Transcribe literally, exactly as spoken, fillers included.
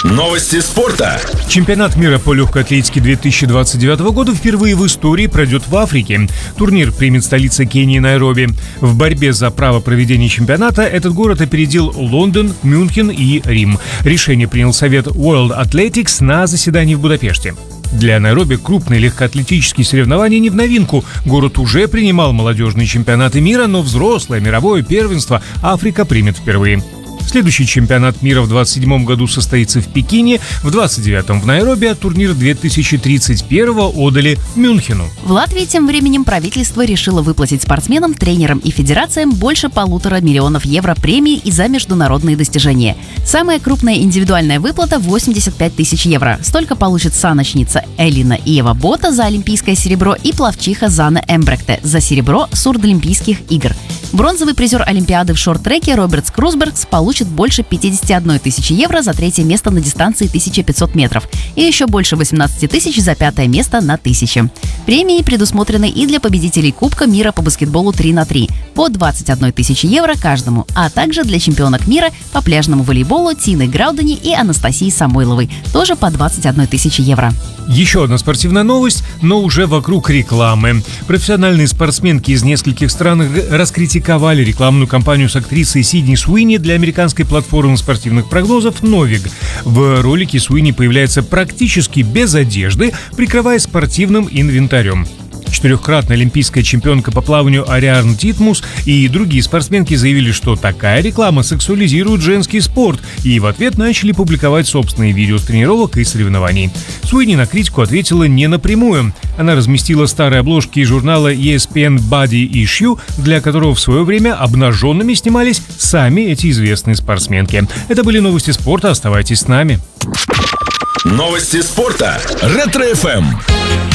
Новости спорта. Чемпионат мира по легкой атлетике две тысячи двадцать девятого года впервые в истории пройдет в Африке. Турнир примет столица Кении Найроби. В борьбе за право проведения чемпионата этот город опередил Лондон, Мюнхен и Рим. Решение принял Совет World Athletics на заседании в Будапеште. Для Найроби крупные легкоатлетические соревнования не в новинку. Город уже принимал молодежные чемпионаты мира, но взрослое мировое первенство Африка примет впервые. Следующий чемпионат мира в двадцать седьмом году состоится в Пекине, в двадцать девятом в Найроби, а турнир две тысячи тридцать первого отдали Мюнхену. В Латвии тем временем правительство решило выплатить спортсменам, тренерам и федерациям больше полутора миллионов евро премии и за международные достижения. Самая крупная индивидуальная выплата – восемьдесят пять тысяч евро. Столько получит саночница Элина Иева Бота за олимпийское серебро и пловчиха Зана Эмбрехте за серебро Сурдолимпийских игр. Бронзовый призер Олимпиады в шорт-треке Робертс Крузбергс получит больше пятьдесят одна тысяча евро за третье место на дистанции тысяча пятьсот метров и еще больше восемнадцать тысяч за пятое место на тысяче. Премии предусмотрены и для победителей Кубка мира по баскетболу три на три по двадцать одна тысяча евро каждому, а также для чемпионок мира по пляжному волейболу Тины Граудени и Анастасии Самойловой, тоже по двадцать одна тысяча евро. Еще одна спортивная новость, но уже вокруг рекламы. Профессиональные спортсменки из нескольких стран раскритиковали рекламную кампанию с актрисой Сидни Суини для американской платформы спортивных прогнозов «Новик». В ролике Суини появляется практически без одежды, прикрывая спортивным инвентарем. Четырехкратная олимпийская чемпионка по плаванию Ариарн Титмус и другие спортсменки заявили, что такая реклама сексуализирует женский спорт, и в ответ начали публиковать собственные видео с тренировок и соревнований. Суини на критику ответила не напрямую. Она разместила старые обложки журнала и эс пи эн Body Issue, для которого в свое время обнаженными снимались сами эти известные спортсменки. Это были новости спорта. Оставайтесь с нами. Новости спорта. Ретро-эф эм.